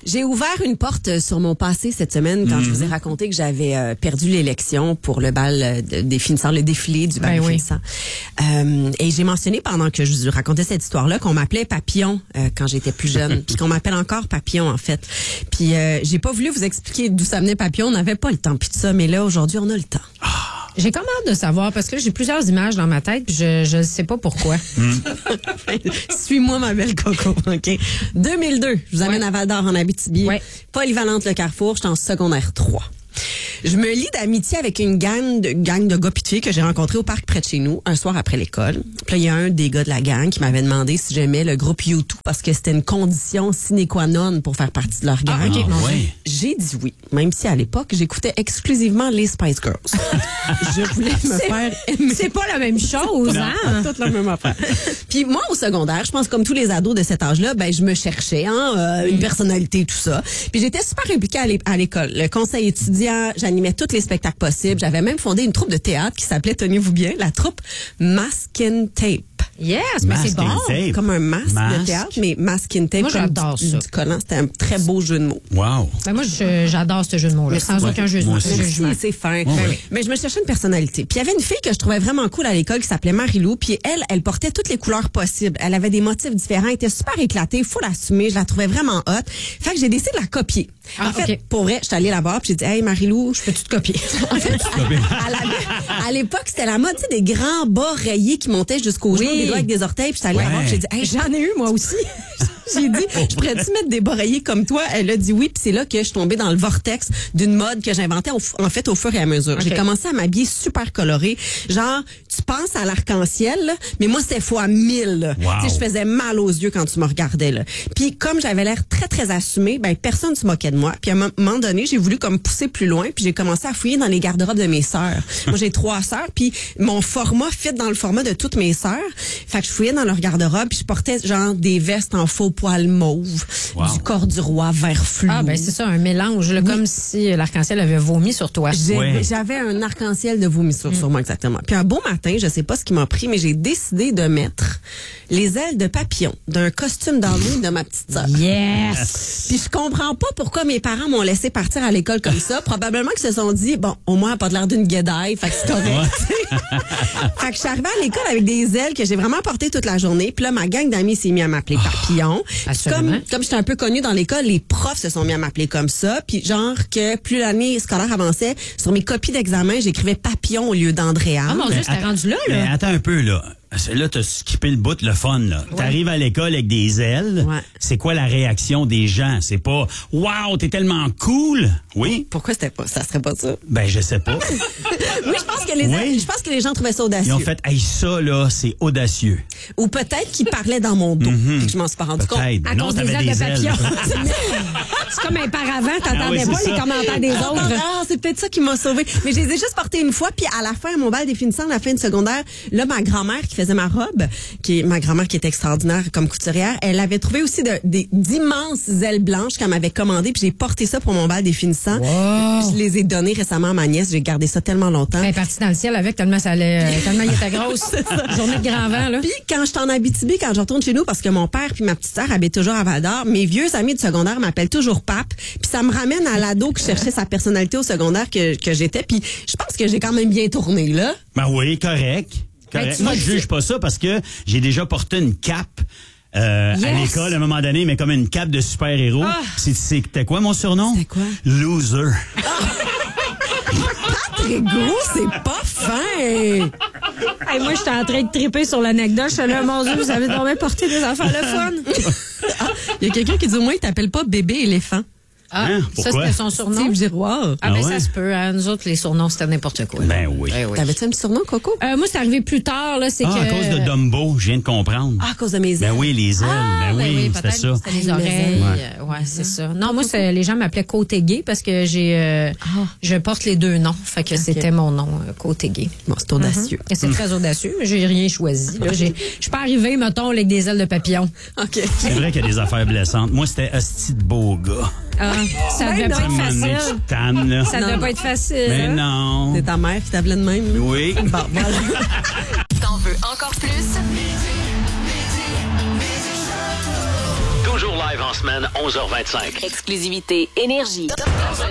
J'ai ouvert une porte sur mon passé cette semaine quand je vous ai raconté que j'avais perdu l'élection pour le bal des finissants, le défilé du bal des finissants. Et j'ai mentionné pendant que je vous racontais cette histoire-là qu'on m'appelait Papillon quand j'étais plus jeune, puis qu'on m'appelle encore Papillon en fait. Puis j'ai pas voulu vous expliquer d'où ça venait Papillon, on n'avait pas le temps puis tout ça, mais là aujourd'hui on a le temps. J'ai comme hâte de savoir, parce que là, j'ai plusieurs images dans ma tête, puis je ne sais pas pourquoi. Suis-moi, ma belle Coco, OK? 2002, je vous amène à Val-d'Or, en Abitibi. Polyvalente le Carrefour, j'étais en secondaire 3. Je me lie d'amitié avec une gang de gars pis de filles que j'ai rencontrés au parc près de chez nous, un soir après l'école. Puis là, il y a un des gars de la gang qui m'avait demandé si j'aimais le groupe U2 parce que c'était une condition sine qua non pour faire partie de leur gang. J'ai dit oui, même si à l'époque, j'écoutais exclusivement les Spice Girls. Je voulais me faire aimer. C'est pas la même chose, hein? Toute la même affaire. Puis moi, au secondaire, je pense comme tous les ados de cet âge-là, ben je me cherchais une personnalité, tout ça. Puis j'étais super impliquée à l'école. Le conseil étudiant, j'animais tous les spectacles possibles. J'avais même fondé une troupe de théâtre qui s'appelait, tenez-vous bien, la troupe Mask and Tape. Yes, mais c'est bon. Comme un masque de théâtre, mais Mask and Tape. Moi, j'adore ça. Du collant. C'était un très beau jeu de mots. Wow. Ben moi, j'adore ce jeu de mots-là, sans aucun jeu de mots. C'est fin. Mais je me cherchais une personnalité. Puis il y avait une fille que je trouvais vraiment cool à l'école qui s'appelait Marie-Lou. Puis elle portait toutes les couleurs possibles. Elle avait des motifs différents. Elle était super éclatée. Faut l'assumer. Je la trouvais vraiment hot. Fait que j'ai décidé de la copier. En fait, pour vrai, je suis allée la voir puis j'ai dit, hey Marie-Lou, je peux-tu te copier? En fait, à l'époque, c'était la mode, tu sais, des grands bas rayés qui montaient jusqu'aux genoux, des doigts avec des orteils. Puis je suis allée la voir, j'ai dit, hey, j'en ai eu moi aussi. J'ai dit, je pourrais-tu mettre des bas rayés comme toi? Elle a dit oui, puis c'est là que je suis tombée dans le vortex d'une mode que j'inventais en fait au fur et à mesure. J'ai commencé à m'habiller super colorée. Genre, tu penses à l'arc-en-ciel, là, mais moi, c'était fois 1000. Wow. Tu sais, je faisais mal aux yeux quand tu me regardais, là. Puis comme j'avais l'air très, très assumée, ben personne se moquait de moi. Puis à un moment donné, j'ai voulu comme pousser plus loin, puis j'ai commencé à fouiller dans les garde-robes de mes sœurs. Moi, j'ai 3 sœurs, puis mon format fit dans le format de toutes mes sœurs. Fait que je fouillais dans leur garde-robe, puis je portais genre des vestes en faux poil mauve, du corps du roi vert flou. Ah ben c'est ça, un mélange, là, comme si l'arc-en-ciel avait vomi sur toi. J'avais un arc-en-ciel de vomissure sur moi, exactement. Puis un beau matin, je sais pas ce qui m'a pris, mais j'ai décidé de mettre les ailes de papillon d'un costume d'Halloween de ma petite sœur. Yes! Puis je comprends pas pourquoi mes parents m'ont laissé partir à l'école comme ça. Probablement qu'ils se sont dit, bon, au moins, elle a pas l'air d'une guédaille, fait que c'est correct. Fait que je suis arrivée à l'école avec des ailes que j'ai vraiment portées toute la journée. Puis là, ma gang d'amis s'est mis à m'appeler Papillon. Comme j'étais un peu connue dans l'école, les profs se sont mis à m'appeler comme ça. Puis genre que plus l'année scolaire avançait, sur mes copies d'examen, j'écrivais Papillon au lieu d'Andréa. Ah mon Dieu, c'était rendu là. Mais attends un peu, là. Là, t'as skippé le bout, le fun, là. Ouais. T'arrives à l'école avec des ailes. Ouais. C'est quoi la réaction des gens? C'est pas, wow, t'es tellement cool. Oui. Pourquoi ça serait pas ça? Ben, je sais pas. Oui, je pense que les gens trouvaient ça audacieux. Ils ont fait, hey, ça, là, c'est audacieux. Ou peut-être qu'ils parlaient dans mon dos. Puis que je m'en suis pas rendu compte. À cause des ailes de papillon. C'est comme un paravent, t'entendais pas les commentaires des autres. C'est peut-être ça qui m'a sauvée. Mais je les ai juste portés une fois, puis à la fin, à mon bal des finissants, à la fin de secondaire, là, ma grand-mère qui faisait ma robe, ma grand-mère qui était extraordinaire comme couturière, elle avait trouvé aussi d'immenses ailes blanches qu'elle m'avait commandées, puis j'ai porté ça pour mon bal des finissants. Wow. Je les ai données récemment à ma nièce, j'ai gardé ça tellement longtemps. Elle est partie dans le ciel avec tellement il était grosse. Journée de grand vent, là. Puis quand je suis en Abitibi, quand je retourne chez nous, parce que mon père puis ma petite sœur habitent toujours à Val-d'Or, mes vieux amis de secondaire m'appellent toujours Pape, puis ça me ramène à l'ado qui cherchait sa personnalité au secondaire que j'étais, puis je pense que j'ai quand même bien tourné, là. Ben oui, correct. Moi, je juge pas ça parce que j'ai déjà porté une cape à l'école à un moment donné, mais comme une cape de super-héros. C'était quoi mon surnom? C'était quoi? Loser. Pas très gros, c'est pas fin! Hey, moi, j'étais en train de triper sur l'anecdote. Je suis là, mon Dieu, vous avez donc porté des affaires le fun. Il y a quelqu'un qui dit au moins il t'appelle pas bébé éléphant. Ah, ça, c'était son surnom. Steve Giroir. Ah, ben, ça se peut. Hein. Nous autres, les surnoms, c'était n'importe quoi. Ben oui. T'avais-tu un petit surnom, Coco? Moi, c'est arrivé plus tard, là. C'est à cause de Dumbo, je viens de comprendre. À cause de mes ailes. Ben oui, les ailes. Oui, c'était ça. C'était les oreilles. Ouais, c'est ça. Non, moi, les gens m'appelaient Côté Gay parce que je porte les deux noms. Fait que c'était mon nom, Côté Gay. Bon, c'est audacieux. Et c'est très audacieux. J'ai rien choisi. Je suis pas arrivée, mettons, avec des ailes de papillon. OK. C'est vrai qu'il y a des affaires blessantes. Moi, c'était Hostie de beau gars. Ça devait pas être facile. Ça devait pas être facile. Mais non. C'est ta mère qui t'appelait de même? Oui. Bon, voilà. T'en veux encore plus? Toujours live en En semaine, 11h25. Exclusivité Énergie.